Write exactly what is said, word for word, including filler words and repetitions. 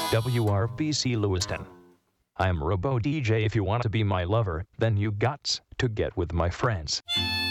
W R B C Lewiston. I'm Robo D J. If you want to be my lover, then you gots to get with my friends.